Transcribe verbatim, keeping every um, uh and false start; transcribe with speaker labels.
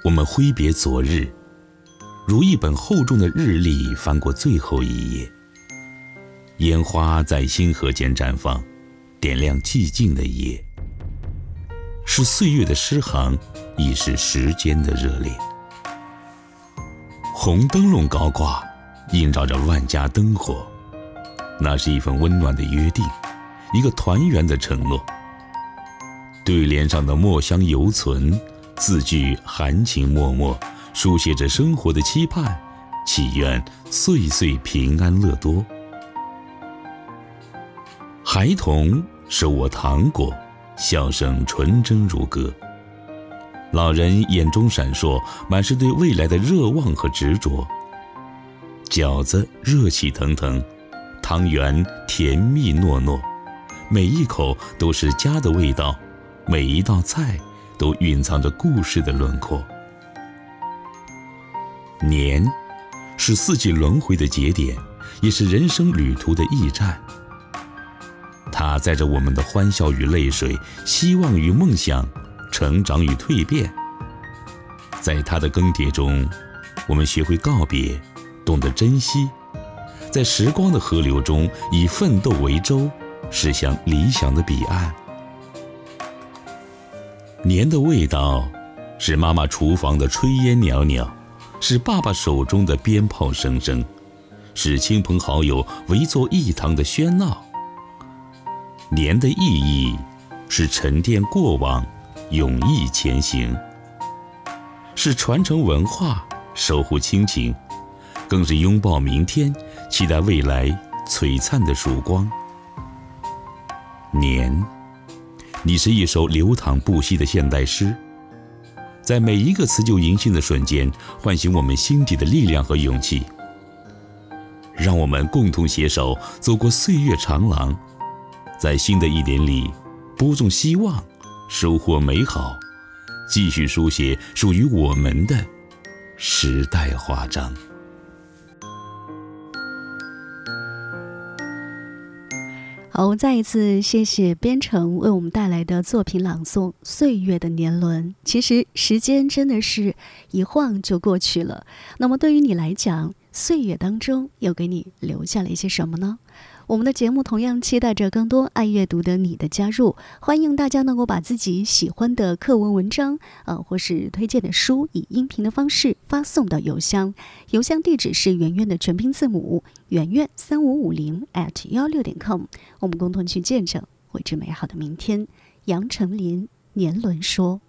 Speaker 1: 我们挥别昨日，如一本厚重的日历翻过最后一页。烟花在星河间绽放，点亮寂静的夜。是岁月的诗行，亦是时间的热烈。红灯笼高挂，映照着万家灯火，那是一份温暖的约定，一个团圆的承诺。对联上的墨香犹存，字句含情脉脉，书写着生活的期盼，祈愿岁岁平安乐多。孩童手握糖果，笑声纯真如歌。老人眼中闪烁，满是对未来的热望和执着。饺子热气腾腾，汤圆甜蜜糯糯，每一口都是家的味道，每一道菜都蕴藏着故事的轮廓。年是四季轮回的节点，也是人生旅途的驿站。它载着我们的欢笑与泪水，希望与梦想，成长与蜕变。在它的更迭中，我们学会告别，懂得珍惜，在时光的河流中，以奋斗为舟，驶向理想的彼岸。年的味道，是妈妈厨房的炊烟袅袅，是爸爸手中的鞭炮声声，是亲朋好友围坐一堂的喧闹。年的意义，是沉淀过往，勇毅前行，是传承文化，守护亲情，更是拥抱明天，期待未来璀璨的曙光。年，你是一首流淌不息的现代诗，在每一个辞旧迎新的瞬间，唤醒我们心底的力量和勇气。让我们共同携手走过岁月长廊，在新的一年里播种希望，收获美好，继续书写属于我们的时代华章。
Speaker 2: 好，再一次谢谢编程为我们带来的作品朗诵《岁月的年轮》。其实时间真的是一晃就过去了，那么对于你来讲，岁月当中又给你留下了一些什么呢？我们的节目同样期待着更多爱阅读的你的加入，欢迎大家能够把自己喜欢的课文文章，呃，或是推荐的书，以音频的方式发送到邮箱，邮箱地址是圆圆的全拼字母圆圆三五五零 at 幺六点 com， 我们共同去见证绘制美好的明天。杨丞琳年轮说。